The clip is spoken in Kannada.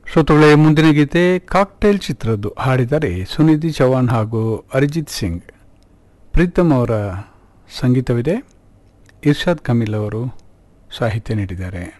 ಶ್ರೋತೃಗಳೇ, ಮುಂದಿನ ಗೀತೆ ಕಾಕ್ಟೇಲ್ ಚಿತ್ರದ್ದು. ಹಾಡಿದರೆ ಸುನಿಧಿ ಚೌಹಾಣ್ ಹಾಗೂ ಅರಿಜಿತ್ ಸಿಂಗ್. ಪ್ರೀತಮ್ ಅವರ ಸಂಗೀತವಿದೆ, ಇರ್ಷಾದ್ ಕಮೀಲ್ ಅವರು ಸಾಹಿತ್ಯ ನೀಡಿದ್ದಾರೆ.